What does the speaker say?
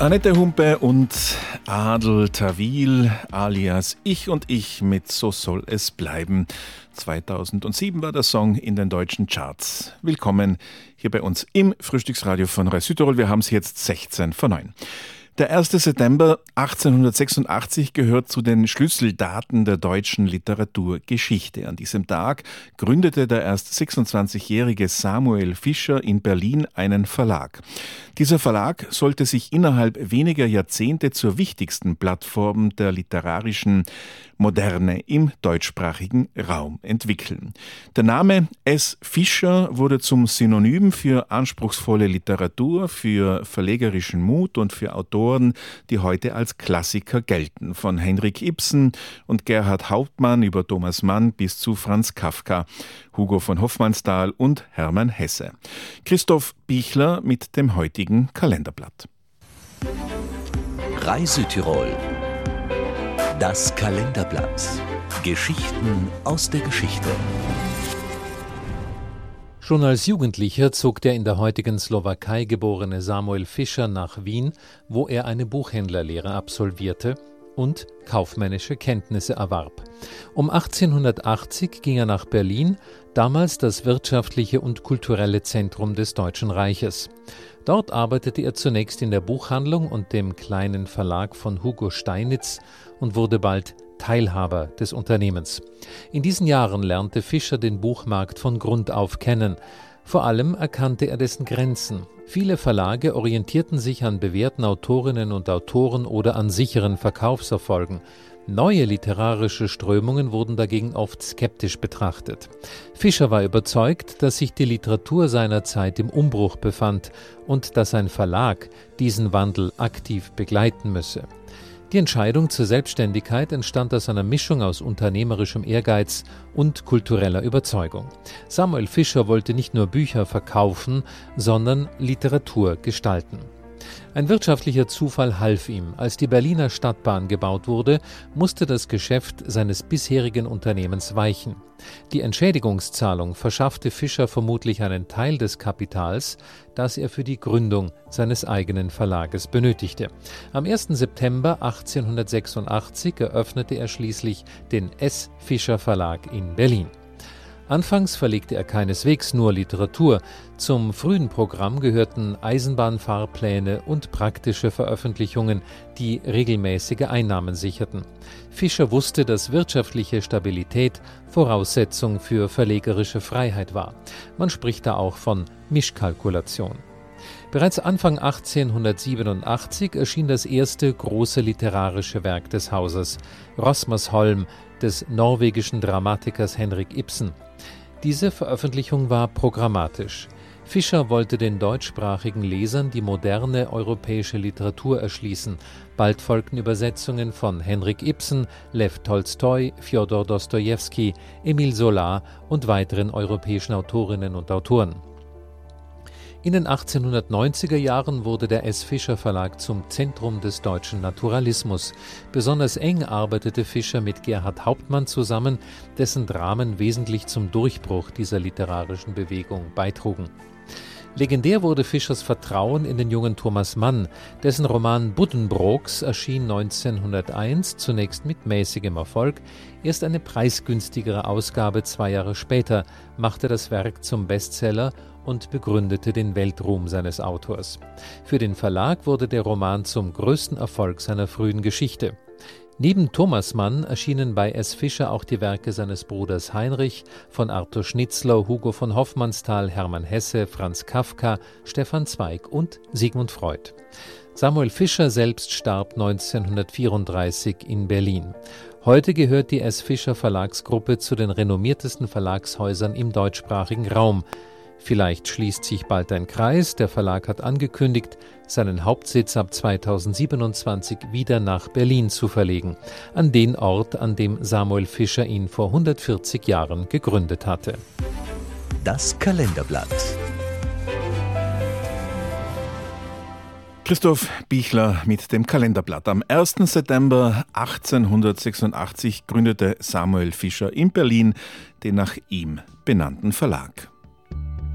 Annette Humpe und Adel Tawil alias Ich und Ich mit So soll es bleiben. 2007 war der Song in den deutschen Charts. Willkommen hier bei uns im Frühstücksradio von Radio Südtirol. Wir haben es jetzt 16 vor 9. Der 1. September 1886 gehört zu den Schlüsseldaten der deutschen Literaturgeschichte. An diesem Tag gründete der erst 26-jährige Samuel Fischer in Berlin einen Verlag. Dieser Verlag sollte sich innerhalb weniger Jahrzehnte zur wichtigsten Plattform der literarischen Moderne im deutschsprachigen Raum entwickeln. Der Name S. Fischer wurde zum Synonym für anspruchsvolle Literatur, für verlegerischen Mut und für Autoren, die heute als Klassiker gelten. Von Henrik Ibsen und Gerhard Hauptmann über Thomas Mann bis zu Franz Kafka, Hugo von Hofmannsthal und Hermann Hesse. Christoph Bichler mit dem heutigen Kalenderblatt. Reise-Tirol. Das Kalenderblatt. Geschichten aus der Geschichte. Schon als Jugendlicher zog der in der heutigen Slowakei geborene Samuel Fischer nach Wien, wo er eine Buchhändlerlehre absolvierte und kaufmännische Kenntnisse erwarb. Um 1880 ging er nach Berlin, damals das wirtschaftliche und kulturelle Zentrum des Deutschen Reiches. Dort arbeitete er zunächst in der Buchhandlung und dem kleinen Verlag von Hugo Steinitz und wurde bald Teilhaber des Unternehmens. In diesen Jahren lernte Fischer den Buchmarkt von Grund auf kennen. Vor allem erkannte er dessen Grenzen. Viele Verlage orientierten sich an bewährten Autorinnen und Autoren oder an sicheren Verkaufserfolgen. Neue literarische Strömungen wurden dagegen oft skeptisch betrachtet. Fischer war überzeugt, dass sich die Literatur seiner Zeit im Umbruch befand und dass ein Verlag diesen Wandel aktiv begleiten müsse. Die Entscheidung zur Selbstständigkeit entstand aus einer Mischung aus unternehmerischem Ehrgeiz und kultureller Überzeugung. Samuel Fischer wollte nicht nur Bücher verkaufen, sondern Literatur gestalten. Ein wirtschaftlicher Zufall half ihm. Als die Berliner Stadtbahn gebaut wurde, musste das Geschäft seines bisherigen Unternehmens weichen. Die Entschädigungszahlung verschaffte Fischer vermutlich einen Teil des Kapitals, das er für die Gründung seines eigenen Verlages benötigte. Am 1. September 1886 eröffnete er schließlich den S. Fischer Verlag in Berlin. Anfangs verlegte er keineswegs nur Literatur. Zum frühen Programm gehörten Eisenbahnfahrpläne und praktische Veröffentlichungen, die regelmäßige Einnahmen sicherten. Fischer wusste, dass wirtschaftliche Stabilität Voraussetzung für verlegerische Freiheit war. Man spricht da auch von Mischkalkulation. Bereits Anfang 1887 erschien das erste große literarische Werk des Hauses, Rosmersholm, des norwegischen Dramatikers Henrik Ibsen. Diese Veröffentlichung war programmatisch. Fischer wollte den deutschsprachigen Lesern die moderne europäische Literatur erschließen. Bald folgten Übersetzungen von Henrik Ibsen, Lew Tolstoi, Fjodor Dostojewski, Emile Zola und weiteren europäischen Autorinnen und Autoren. In den 1890er Jahren wurde der S. Fischer Verlag zum Zentrum des deutschen Naturalismus. Besonders eng arbeitete Fischer mit Gerhard Hauptmann zusammen, dessen Dramen wesentlich zum Durchbruch dieser literarischen Bewegung beitrugen. Legendär wurde Fischers Vertrauen in den jungen Thomas Mann. Dessen Roman Buddenbrooks erschien 1901, zunächst mit mäßigem Erfolg. Erst eine preisgünstigere Ausgabe 2 Jahre später machte das Werk zum Bestseller und begründete den Weltruhm seines Autors. Für den Verlag wurde der Roman zum größten Erfolg seiner frühen Geschichte. Neben Thomas Mann erschienen bei S. Fischer auch die Werke seines Bruders Heinrich, von Arthur Schnitzler, Hugo von Hofmannsthal, Hermann Hesse, Franz Kafka, Stefan Zweig und Sigmund Freud. Samuel Fischer selbst starb 1934 in Berlin. Heute gehört die S. Fischer Verlagsgruppe zu den renommiertesten Verlagshäusern im deutschsprachigen Raum. Vielleicht schließt sich bald ein Kreis. Der Verlag hat angekündigt, seinen Hauptsitz ab 2027 wieder nach Berlin zu verlegen, an den Ort, an dem Samuel Fischer ihn vor 140 Jahren gegründet hatte. Das Kalenderblatt. Christoph Bichler mit dem Kalenderblatt. Am 1. September 1886 gründete Samuel Fischer in Berlin den nach ihm benannten Verlag.